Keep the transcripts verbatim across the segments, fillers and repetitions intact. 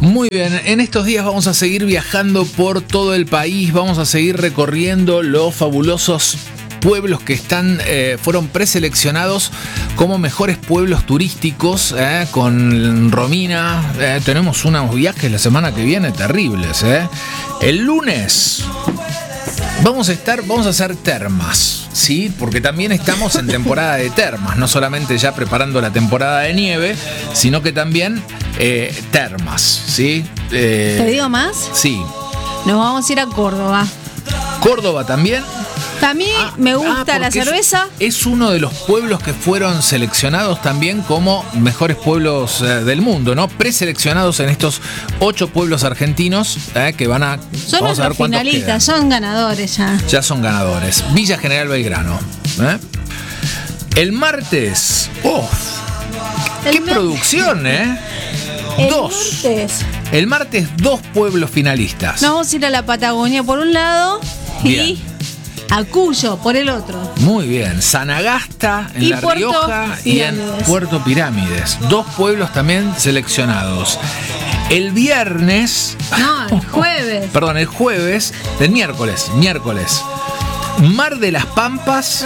Muy bien, en estos días vamos a seguir viajando por todo el país, vamos a seguir recorriendo los fabulosos pueblos que están eh, fueron preseleccionados como mejores pueblos turísticos. Eh, con Romina eh, tenemos unos viajes la semana que viene terribles. Eh. El lunes vamos a estar, vamos a hacer termas, ¿sí? Porque también estamos en temporada de termas, no solamente ya preparando la temporada de nieve, sino que también eh, termas, ¿sí? Eh, ¿Te digo más? Sí. Nos vamos a ir a Córdoba. ¿Córdoba también? También Ah, me gusta ah, la cerveza. Es, es uno de los pueblos que fueron seleccionados también como mejores pueblos eh, del mundo, ¿no? Preseleccionados en estos ocho pueblos argentinos eh, que van a... Son vamos a ver nuestros cuántos finalistas, quedan. son ganadores ya. Ya son ganadores. Villa General Belgrano. ¿eh? El martes... ¡Oh! ¡Qué mar- producción, eh! El Dos. martes. El martes, dos pueblos finalistas. Nos vamos a ir a la Patagonia por un lado Bien. y a Cuyo por el otro. Muy bien. Sanagasta en Y La Puerto Rioja y en Pirámides. Puerto Pirámides. Dos pueblos también seleccionados. El viernes... No, el jueves. Perdón, el jueves, el miércoles, miércoles. Mar de las Pampas,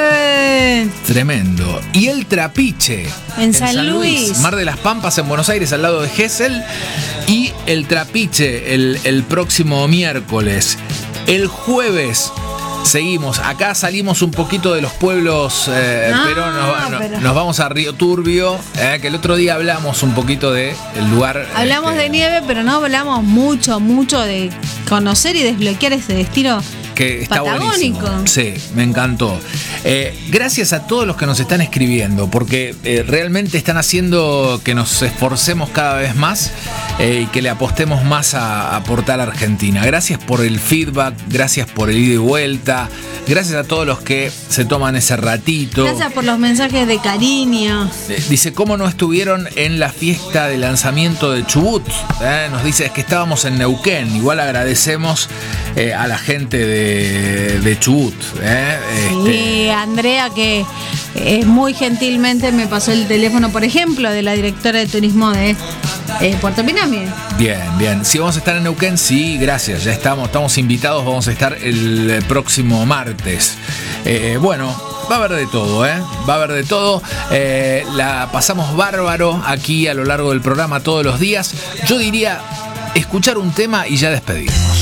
Eh, tremendo. Y el Trapiche. En San Luis. Mar de las Pampas en Buenos Aires, al lado de Gesell. Y el Trapiche el, el próximo miércoles. El jueves seguimos. Acá salimos un poquito de los pueblos, eh, No, pero, nos, no- pero- nos vamos a Río Turbio, eh, que el otro día hablamos un poquito del lugar. hablamos este, de nieve, pero no hablamos mucho, mucho de conocer y desbloquear ese destino que está patagónico. buenísimo. Sí, me encantó. Eh, gracias a todos los que nos están escribiendo, porque eh, realmente están haciendo que nos esforcemos cada vez más eh, y que le apostemos más a, a Portal Argentina. Gracias por el feedback, gracias por el ida y vuelta, gracias a todos los que se toman ese ratito. Gracias por los mensajes de cariño. Eh, Dice, ¿cómo no estuvieron en la fiesta de lanzamiento de Chubut? Eh, nos dice, es que estábamos en Neuquén. Igual agradecemos eh, a la gente de, de Chubut. Eh, Y este, Andrea, que eh, muy gentilmente me pasó el teléfono, por ejemplo, de la directora de turismo de eh, Puerto Pirámide. bien, bien. Si vamos a estar en Neuquén, sí, gracias. Ya estamos, estamos invitados. Vamos a estar el próximo martes. Eh, bueno, va a haber de todo, ¿eh? Va a haber de todo. Eh, la pasamos bárbaro aquí a lo largo del programa todos los días. Yo diría escuchar un tema y ya despedirnos.